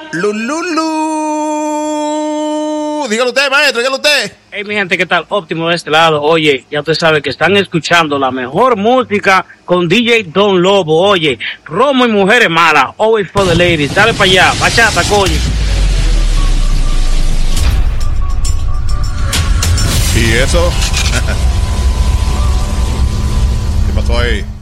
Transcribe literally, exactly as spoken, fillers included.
Lululu. Dígalo usted, maestro, dígalo usted. Hey, mi gente, ¿qué tal? Óptimo de este lado. Oye, ya usted sabe que están escuchando la mejor música con D J Don Lobo. Oye, Romo y Mujeres Malas. Always for the ladies. Dale para allá. Bachata, coño. ¿Y eso? ¿Qué pasó ahí?